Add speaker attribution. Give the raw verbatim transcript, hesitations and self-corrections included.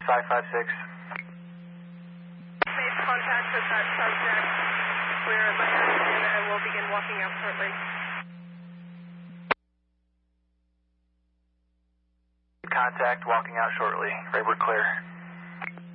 Speaker 1: five five six.
Speaker 2: Made contact with that subject. We're landing and we'll begin walking out shortly.
Speaker 1: Contact, walking out shortly. Right, we're clear.